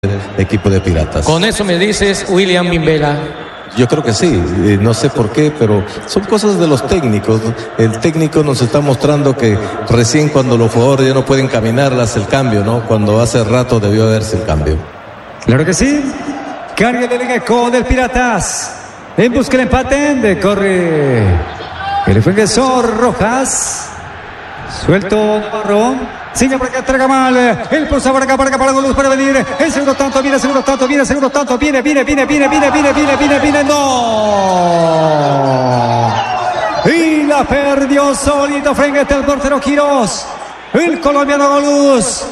equipo de Piratas. Con eso me dices William Mimbela. Yo creo que sí, no sé por qué, pero son cosas de los técnicos. El técnico nos está mostrando que recién cuando los jugadores ya no pueden caminar, hace el cambio, ¿no? Cuando hace rato debió haberse el cambio. Claro que sí. Carga el elenco del Piratas. En busca del empate, corre el defensor Rojas. Suelto Navarro. Sigue por acá, entrega mal. El pulsa para acá, para Goluz para venir. El segundo tanto, viene, segundo tanto, viene. No. Y la perdió solito frente al portero Quirós. El colombiano Goluz.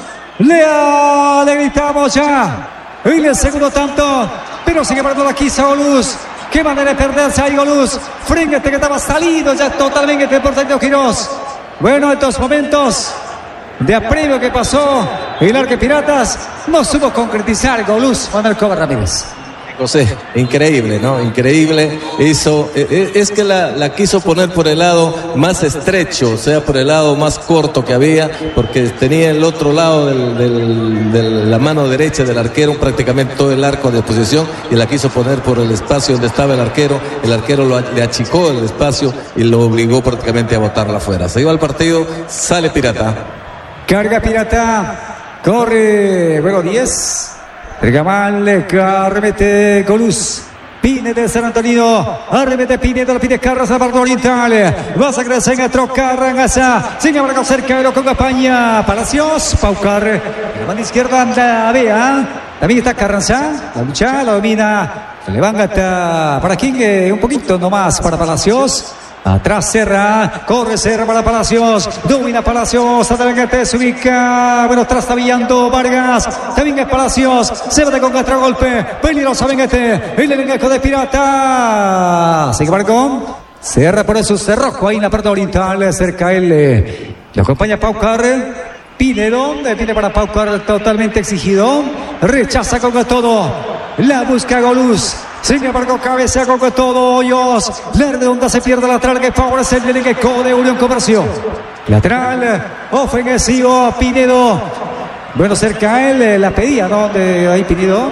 Le gritamos ya. En el segundo tanto. Pero sigue parando la quiza Goluz. Qué manera de perderse ahí Goluz. Frente que estaba salido ya totalmente el portero Quirós. Bueno, estos momentos de apremio que pasó el Arque Piratas no supo concretizar Goluz Manuel Cova Ramírez. José, increíble, ¿no? Increíble. Hizo, es que la quiso poner por el lado más estrecho, o sea, por el lado más corto que había, porque tenía el otro lado de la mano derecha del arquero, prácticamente todo el arco de posición, y la quiso poner por el espacio donde estaba el arquero le achicó el espacio y lo obligó prácticamente a botarla afuera. Se iba al partido, sale Pirata. Carga Pirata, corre, luego 10. Regamal, arremete Goluz. Pine de San Antonio. Arremete Pinedo, lo pide Carras a parte oriental. Va a crecer en Trocarrangaza. Sin embargo, cerca de lo con España. Palacios, Paucar. La mano izquierda, la vea. También está Carranza. La lucha, la domina. Se levanta para King. Un poquito nomás para Palacios. Atrás Serra, corre Serra para Palacios, domina Palacios, adelante se ubica, bueno, trastabillando Vargas, también es Palacios, se va de con contragolpe, peligroso Benguete, el elenco de Pirata, sin embargo, Serra por eso cerrojo ahí en la parte oriental, cerca él, lo acompaña Paucar, Pinedo, viene para Paucar totalmente exigido, rechaza con todo, la busca Goluz. Sin embargo, cabeza con todo Hoyos. La redonda se pierde lateral que favorece el elenco de Unión Comercio. Lateral ofensivo Pinedo. Bueno, cerca a él la pedía, ¿no? Ahí Pinedo.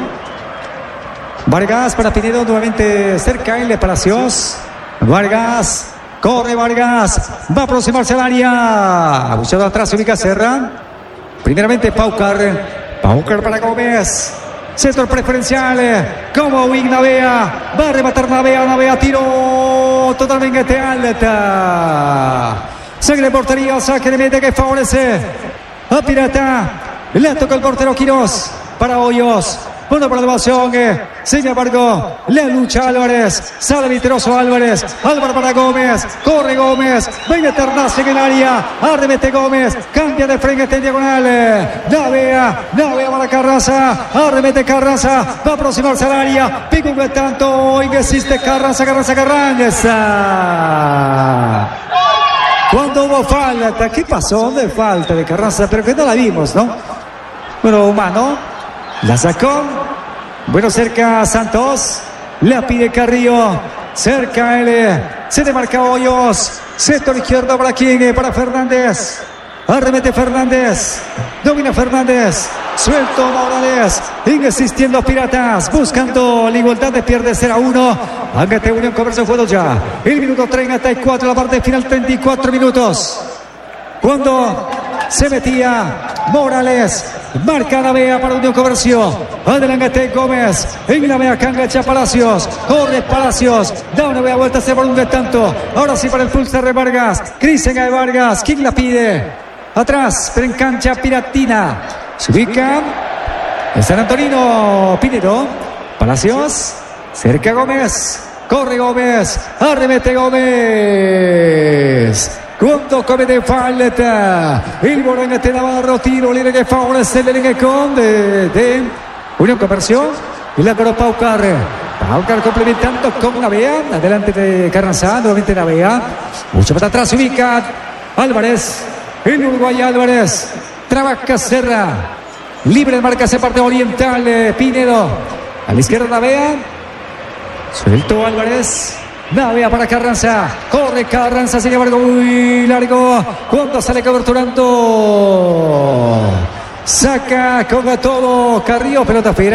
Vargas para Pinedo, nuevamente cerca a él de Palacios. Vargas, corre Vargas. Va a aproximarse al área. Abuchado atrás, se ubica Serra. Primeramente Paucar para Gómez. Centro preferencial, como Wing Navea, va a rematar Navea, tiro totalmente alta. Saque de portería, saque de meta que favorece a Pirata. Le toca el portero Quirós para Hoyos. Bueno, por la elevación, sin embargo, la lucha Álvarez, sale Vitroso Álvarez para Gómez, corre Gómez, venga Ternaz en el área, arremete Gómez, cambia de frente en diagonal, Navea para Carranza, arremete Carranza, va a aproximarse al área, pica un tanto, insiste Carranza. Cuando hubo falta, ¿qué pasó? ¿Dónde falta de Carranza? Pero que no la vimos, ¿no? Bueno, humano. La sacó. Bueno, cerca Santos. La pide Carrillo. Cerca él. Se demarca Hoyos. Sector izquierdo para quién? Para Fernández. Arremete Fernández. Domina Fernández. Suelto Morales. Insistiendo Piratas. Buscando la igualdad de pierde 0-1. Ángate Unión Comercio juego ya. El minuto 34. La parte final 34 minutos. Cuando se metía Morales, marca Navea para Unión Comercio, adelante Gómez, en Navea cangacha Palacios, corre Palacios, da una vuelta, se por un de tanto, ahora sí para el pulsar de Vargas, Cristian de Vargas, ¿quién la pide? Atrás, pero en cancha Piratina, se ubica en San Antonio, Pinedo, Palacios, cerca Gómez, corre Gómez, arremete Gómez. Cuando comete falta el Morangate Navarro, tiro libre que favorece el elenco de Unión Comercio. Y la ganó Paucar complementando con Navea. Adelante de Carranza, nuevamente Navea. Mucho más atrás se ubica Álvarez. El Uruguay Álvarez. Trabaja Serra. Libre marca esa parte oriental. Pinedo. A la izquierda Navea. Suelto Álvarez. Navea para Carranza, corre Carranza, sin embargo muy largo, cuando sale coberturando Saca con todo Carrillo, pelota afuera.